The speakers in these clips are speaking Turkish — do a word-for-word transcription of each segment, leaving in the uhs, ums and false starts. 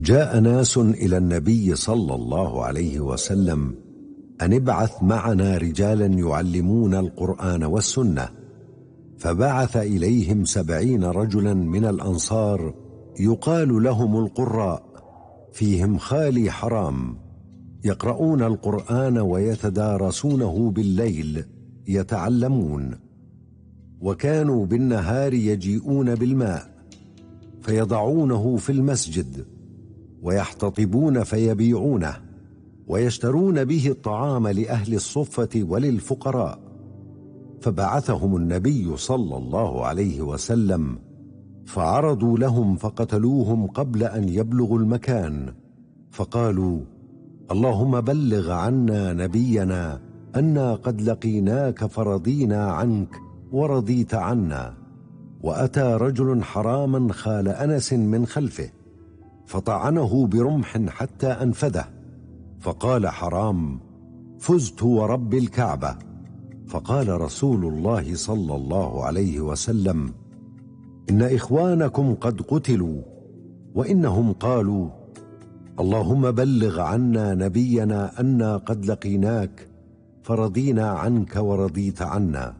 جاء ناس إلى النبي صلى الله عليه وسلم أن ابعث معنا رجالا يعلمون القرآن والسنة، فبعث إليهم سبعين رجلا من الأنصار يقال لهم القراء، فيهم خالي حرام، يقرؤون القرآن ويتدارسونه بالليل يتعلمون، وكانوا بالنهار يجيئون بالماء فيضعونه في المسجد ويحتطبون فيبيعونه ويشترون به الطعام لأهل الصفة وللفقراء. فبعثهم النبي صلى الله عليه وسلم فعرضوا لهم فقتلوهم قبل أن يبلغوا المكان، فقالوا: اللهم بلغ عنا نبينا أنا قد لقيناك فرضينا عنك ورضيت عنا. وأتى رجل حراما خال أنس من خلفه فطعنه برمح حتى أنفذه، فقال حرام: فزت ورب الكعبة. فقال رسول الله صلى الله عليه وسلم: إن إخوانكم قد قتلوا، وإنهم قالوا: اللهم بلغ عنا نبينا أنا قد لقيناك فرضينا عنك ورضيت عنا.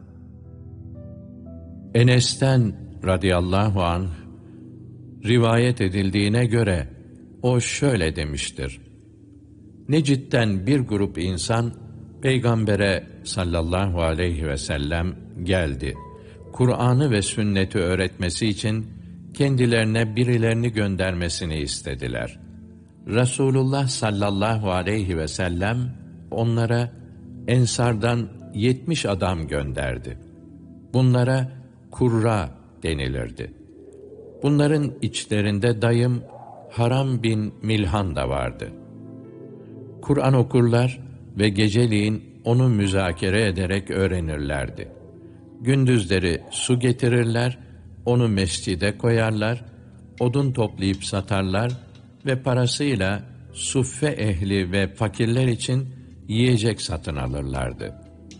Enes'ten radıyallahu anh rivayet edildiğine göre o şöyle demiştir: Necid'den bir grup insan Peygamber'e sallallahu aleyhi ve sellem geldi. Kur'an'ı ve sünneti öğretmesi için kendilerine birilerini göndermesini istediler. Resulullah sallallahu aleyhi ve sellem onlara Ensardan yetmiş adam gönderdi. Bunlara kurra denilirdi. Bunların içlerinde dayım Haram bin Milhan da vardı. Kur'an okurlar ve geceliğin onu müzakere ederek öğrenirlerdi. Gündüzleri su getirirler, onu mescide koyarlar, odun toplayıp satarlar ve parasıyla suffe ehli ve fakirler için yiyecek satın alırlardı.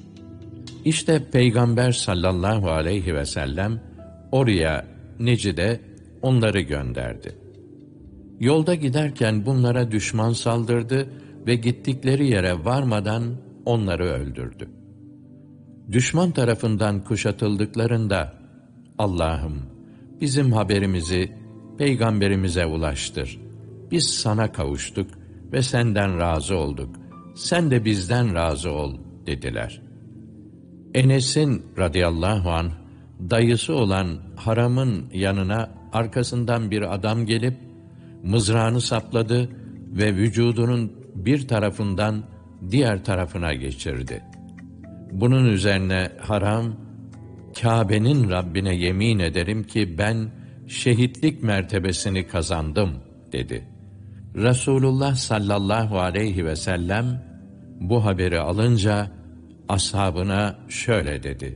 İşte Peygamber sallallahu aleyhi ve sellem oraya, Necid'e onları gönderdi. Yolda giderken bunlara düşman saldırdı ve gittikleri yere varmadan onları öldürdü. Düşman tarafından kuşatıldıklarında, Allah'ım bizim haberimizi Peygamberimize ulaştır. Biz sana kavuştuk ve senden razı olduk. Sen de bizden razı ol dediler. Enes'in radıyallahu anh dayısı olan Haram'ın yanına arkasından bir adam gelip mızrağını sapladı ve vücudunun bir tarafından diğer tarafına geçirdi. Bunun üzerine Haram, Kâbe'nin Rabbine yemin ederim ki ben şehitlik mertebesini kazandım dedi. Resulullah sallallahu aleyhi ve sellem bu haberi alınca ashabına şöyle dedi: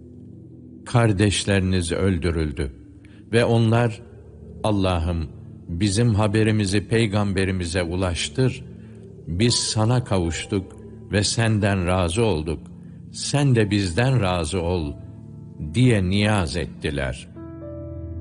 Kardeşleriniz öldürüldü ve onlar, Allah'ım bizim haberimizi Peygamberimize ulaştır, biz sana kavuştuk ve senden razı olduk, sen de bizden razı ol diye niyaz ettiler.